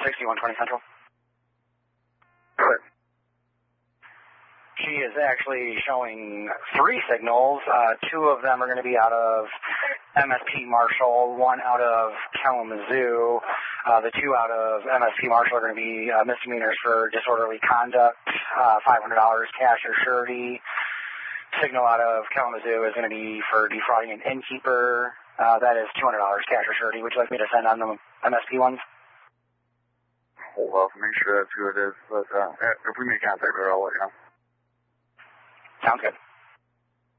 6120 Central. Good. She is actually showing 3 signals. 2 of them are going to be out of MSP Marshall, 1 out of Kalamazoo. The 2 out of MSP Marshall are going to be misdemeanors for disorderly conduct, $500 cash or surety. Signal out of Kalamazoo is going to be for defrauding an innkeeper. That is $200 cash or surety. Would you like me to send on the MSP ones? Hold off and make sure that's who it is. But if we make contact with her, I'll let you know. Sounds good.